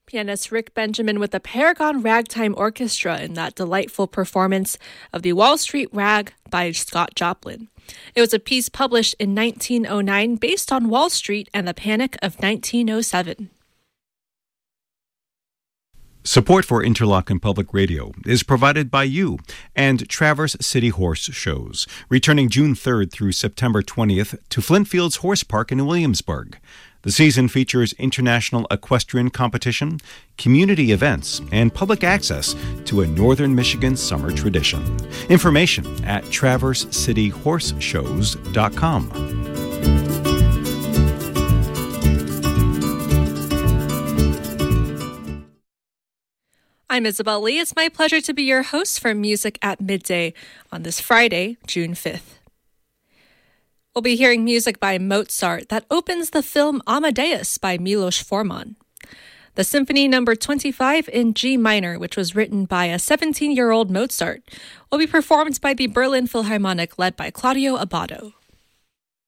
Pianist Rick Benjamin with the Paragon Ragtime Orchestra in that delightful performance of the Wall Street Rag by Scott Joplin. It was a piece published in 1909 based on Wall Street and the Panic of 1907. Support for Interlochen Public Radio is provided by you and Traverse City Horse Shows, returning June 3rd through September 20th to Flintfields Horse Park in Williamsburg. The season features international equestrian competition, community events, and public access to a Northern Michigan summer tradition. Information at traversecityhorseshows.com. I'm Isabel Lee. It's my pleasure to be your host for Music at Midday on this Friday, June 5th. We'll be hearing music by Mozart that opens the film Amadeus by Milos Forman. The Symphony No. 25 in G minor, which was written by a 17-year-old Mozart, will be performed by the Berlin Philharmonic led by Claudio Abbado.